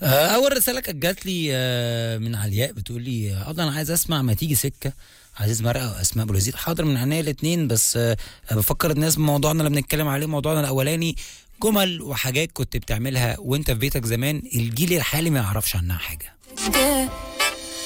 اول رساله كانت جات لي من علياء بتقول لي انا عايز اسمع ما تيجي سكه، عزيز مرقه واسماء ابو اليزيد. حاضر من عينيا الاثنين، بس بفكر الناس بموضوعنا اللي بنتكلم عليه، موضوعنا الاولاني، جمل وحاجات كنت بتعملها وانت في بيتك زمان الجيل الحالي ما يعرفش عنها حاجه.